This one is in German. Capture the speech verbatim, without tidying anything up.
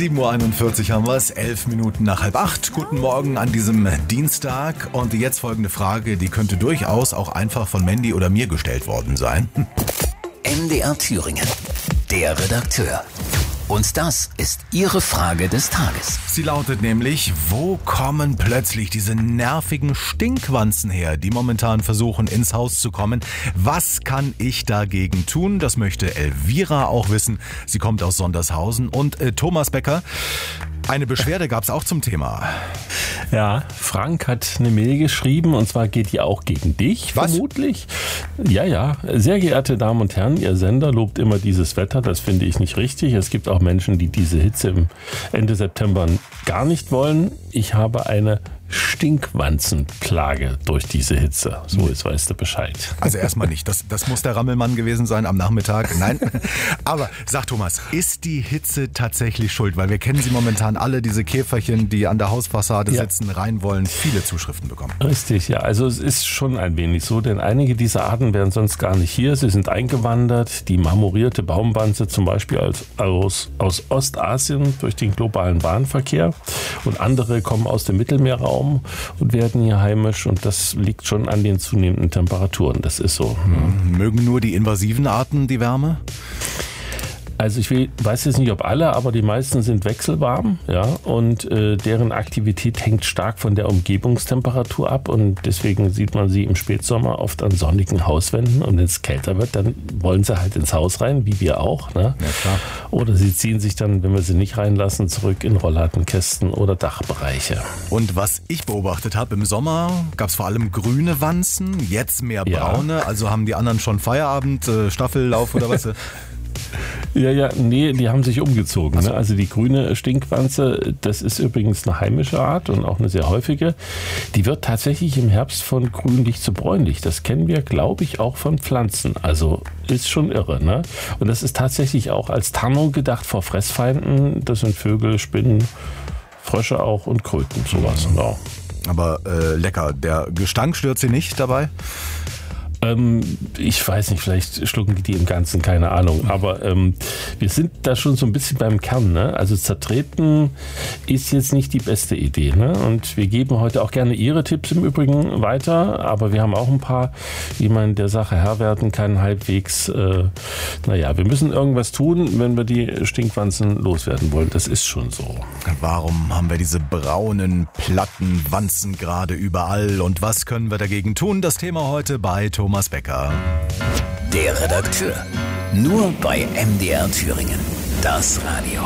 sieben Uhr einundvierzig haben wir es, elf Minuten nach halb acht. Guten Morgen an diesem Dienstag. Und jetzt folgende Frage, die könnte durchaus auch einfach von Mandy oder mir gestellt worden sein. M D R Thüringen, der Redakteur. Und das ist Ihre Frage des Tages. Sie lautet nämlich, wo kommen plötzlich diese nervigen Stinkwanzen her, die momentan versuchen, ins Haus zu kommen? Was kann ich dagegen tun? Das möchte Elvira auch wissen. Sie kommt aus Sondershausen. Und äh, Thomas Becker, eine Beschwerde gab es auch zum Thema. Ja, Frank hat eine Mail geschrieben und zwar geht die auch gegen dich, Was? vermutlich. Ja, ja. Sehr geehrte Damen und Herren, Ihr Sender lobt immer dieses Wetter. Das finde ich nicht richtig. Es gibt auch Menschen, die diese Hitze im Ende September gar nicht wollen. Ich habe eine Stinkwanzenplage durch diese Hitze. So, jetzt weißt du Bescheid. Also erstmal nicht. Das, das muss der Rammelmann gewesen sein am Nachmittag. Nein. Aber sag Thomas, ist die Hitze tatsächlich schuld? Weil wir kennen sie momentan alle, diese Käferchen, die an der Hausfassade Ja. sitzen, rein wollen, viele Zuschriften bekommen. Richtig, ja. Also es ist schon ein wenig so, denn einige dieser Arten wären sonst gar nicht hier. Sie sind eingewandert. Die marmorierte Baumwanze zum Beispiel aus, aus, aus Ostasien durch den globalen Bahnverkehr. Und andere kommen aus dem Mittelmeerraum und werden hier heimisch. Und das liegt schon an den zunehmenden Temperaturen. Das ist so. Mögen nur die invasiven Arten die Wärme? Also ich will, weiß jetzt nicht, ob alle, aber die meisten sind wechselwarm, ja, und äh, deren Aktivität hängt stark von der Umgebungstemperatur ab und deswegen sieht man sie im Spätsommer oft an sonnigen Hauswänden und wenn es kälter wird, dann wollen sie halt ins Haus rein, wie wir auch, ne? Ja, klar. Oder sie ziehen sich dann, wenn wir sie nicht reinlassen, zurück in Rollladenkästen oder Dachbereiche. Und was ich beobachtet habe, im Sommer gab es vor allem grüne Wanzen, jetzt mehr Ja. braune, also haben die anderen schon Feierabend, äh, Staffellauf oder was? Ja, ja, nee, die haben sich umgezogen. Ne? Also die grüne Stinkwanze, das ist übrigens eine heimische Art und auch eine sehr häufige. Die wird tatsächlich im Herbst von grünlich zu bräunlich. Das kennen wir, glaube ich, auch von Pflanzen. Also ist schon irre. Ne? Und das ist tatsächlich auch als Tarnung gedacht vor Fressfeinden. Das sind Vögel, Spinnen, Frösche auch und Kröten, sowas. Ja. Aber äh, lecker, der Gestank stört sie nicht dabei? Ähm, ich weiß nicht, vielleicht schlucken die die im Ganzen, keine Ahnung. Aber ähm, wir sind da schon so ein bisschen beim Kern. Ne? Also zertreten ist jetzt nicht die beste Idee. Ne? Und wir geben heute auch gerne Ihre Tipps im Übrigen weiter. Aber wir haben auch ein paar, wie man der Sache Herr werden kann, halbwegs. Äh, naja, wir müssen irgendwas tun, wenn wir die Stinkwanzen loswerden wollen. Das ist schon so. Warum haben wir diese braunen, platten Wanzen gerade überall? Und was können wir dagegen tun? Das Thema heute bei Thomas Becker. Der Redakteur. Nur bei M D R Thüringen. Das Radio.